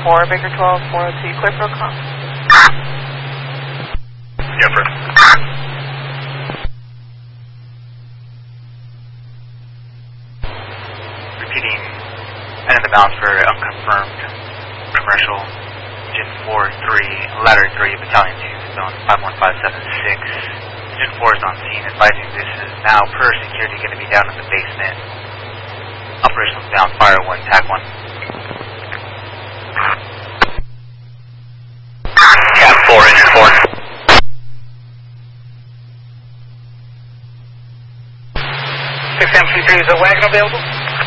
4, Baker 12, 402, clear for com. Yeah, first. Repeating, and in the balance for unconfirmed commercial, Engine 4-3, Ladder 3, Battalion 2, zone 51576. Engine 4 is on scene, advising this is now per security going to be down in the basement. Operational down, fire 1, tag 1. Cat 4, Engine 4. 6M23, is a wagon available?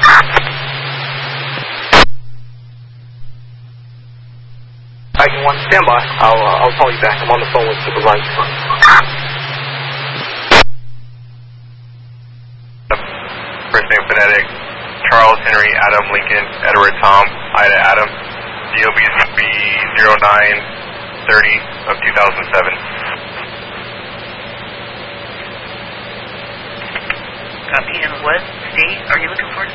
Wagon 1, stand by. I'll call you back. I'm on the phone with supervisor. First name phonetic, Charles Henry Adam Lincoln Edward Tom Ida Adam. DOB is going to be 0930 of 2007. Copy, and what state are you looking for?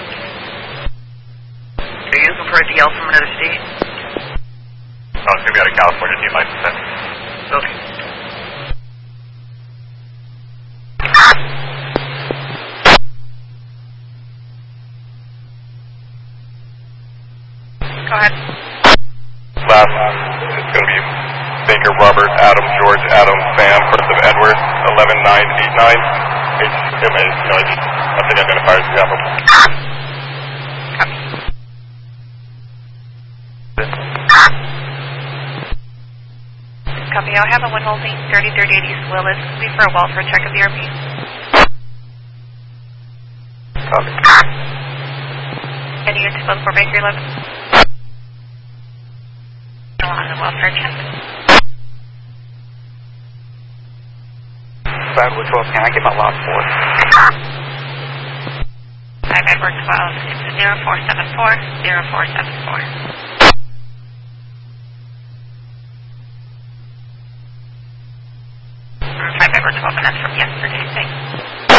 Are you looking for a DL from another state? Oh, it's going to be out of California, need license then. Okay. Go ahead. Last, it's going to be Baker Robert Adam George Adam Sam, first of Edward, 11989. HMH, nothing identified as example. Copy. I'll have a one holding 3380 East Willis. Leave for a wall for a check of the RP. Copy. Any units level for Baker 11? On the welfare check. Edward 12, can I get my log for it? 5 Edward 12, it's 0474, 0474. 5 Edward 12, and that's from yesterday, thanks.